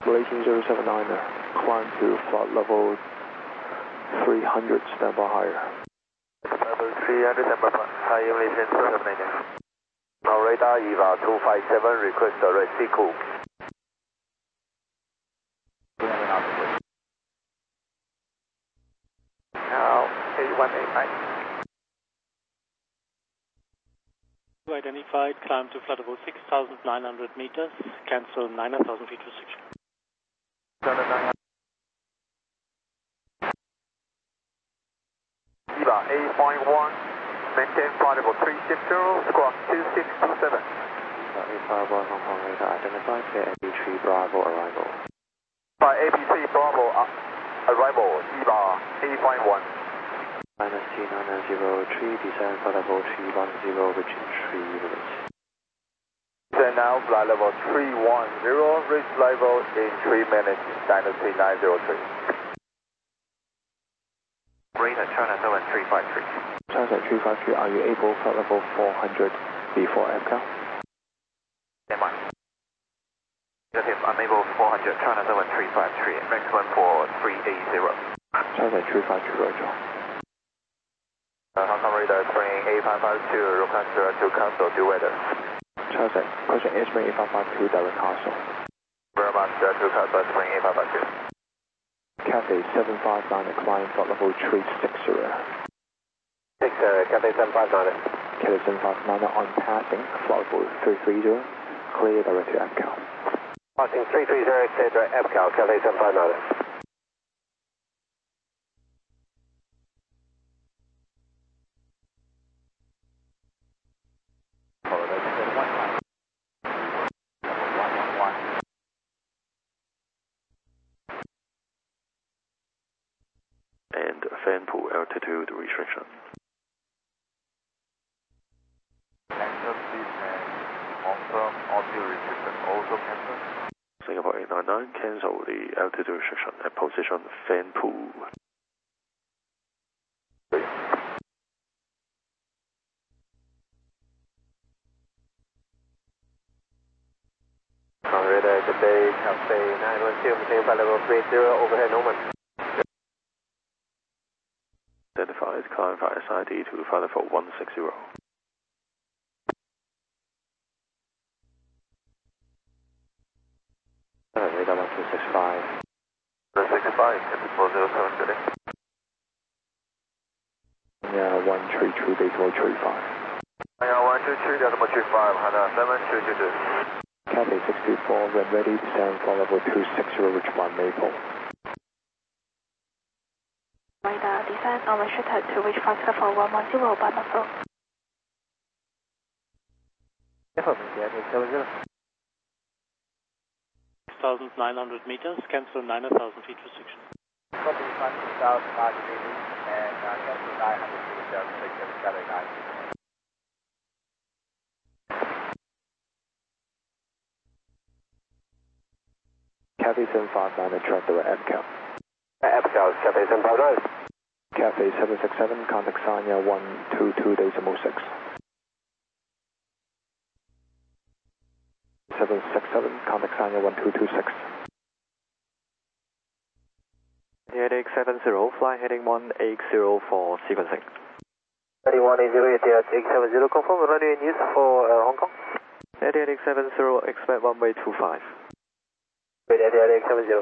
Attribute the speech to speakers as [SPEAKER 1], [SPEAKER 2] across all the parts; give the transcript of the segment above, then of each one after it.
[SPEAKER 1] Malaysian 079, climb to flight level 300, stand by higher.
[SPEAKER 2] Level 300, stand by higher, Malaysian 079. Now radar EVA 257, request direct sequel. Now 8189.
[SPEAKER 3] Identified, climb to flight level 6,900 meters, cancel 9,000 feet restriction.
[SPEAKER 2] EVA 8.1, maintain flight level 360, squawk 2627.
[SPEAKER 1] EVA 851 Hong Kong radar identified, KAB3 Bravo arrival.
[SPEAKER 2] By ABC Bravo arrival, EVA 8.1.
[SPEAKER 1] Minus T903, descend flight level 310, reaching 3 minutes.
[SPEAKER 2] Descend now, flight level 310, reach level in 3 minutes, Dynasty 903.
[SPEAKER 4] Radar China 7353.
[SPEAKER 1] China 353, are you able flight level 400 before FCAL?
[SPEAKER 4] Stand by. Negative, unable 400, China 7353, maximum for 380.
[SPEAKER 1] China 353, roger.
[SPEAKER 2] Hong Kong radar, spring 8552, request direct to Castle, due weather.
[SPEAKER 1] China, question Airspring 8552, direct Castle.
[SPEAKER 2] Very much, direct to Castle, spring 8552.
[SPEAKER 1] Cathay 759, climb flight level 360.
[SPEAKER 2] Cathay 759.
[SPEAKER 1] Cathay 759 on passing, flight level 330, clear direct to FCAL.
[SPEAKER 2] Passing 330, clear direct FCAL, Cathay 759.
[SPEAKER 1] And fan pool altitude restriction.
[SPEAKER 2] Cancel please, and confirm audio restriction also cancel.
[SPEAKER 1] Singapore 899, cancel the altitude restriction at position fan pool.
[SPEAKER 2] Radar, good day, Cathay 912, maintain flight level 30, overhead Norman.
[SPEAKER 1] Identified, climb via SID to flight level 160. Radar 1265.
[SPEAKER 2] 165, Cathay 407, good day.
[SPEAKER 1] Yeah, 132, decimal 35.
[SPEAKER 2] Yeah, 123, decimal 35, Hana 7222.
[SPEAKER 1] Cathay 624, when ready, descend flight level 260, Richmond Maple.
[SPEAKER 5] Radar descend unrestricted to reach flight level 110 by Muscle.
[SPEAKER 3] 6,900 meters, cancel 9,000 feet restriction.
[SPEAKER 2] Copy 2,000 meters and cancel 900 feet, Cathay 9.
[SPEAKER 1] Cathay 759, track direct FCAL.
[SPEAKER 2] FCAL, Cathay 759.
[SPEAKER 1] Cathay 767, contact Sanya 122, decimal 6. 767, contact Sanya 1226. 8870, fly heading 180 for sequencing.
[SPEAKER 2] 3180, 870, confirm runway news for Hong Kong.
[SPEAKER 1] 8870, expect runway 25.
[SPEAKER 2] 8870.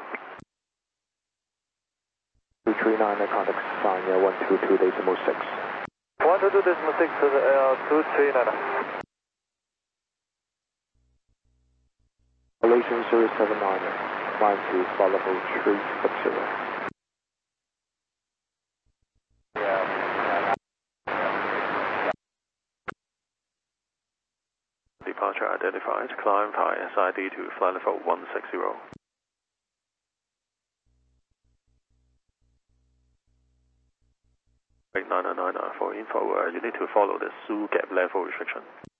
[SPEAKER 1] 239, contact Sanya 122, decimal 6.
[SPEAKER 2] 122, decimal 6 to the L239.
[SPEAKER 1] Malaysian 079, climb to flight level 360. Departure identified, climb via SID to flight level 160. 8999 for info, you need to follow the SU gap level restriction.